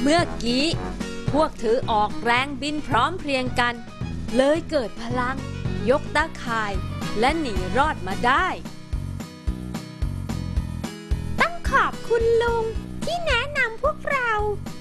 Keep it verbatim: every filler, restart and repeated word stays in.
เมื่อกี้พวกถือออกแรงบินพร้อมเพรียงกันเลยเกิดพลังยกตาข่ายและหนีรอดมาได้ต้องขอบคุณลุงที่แนะนำพวกเรา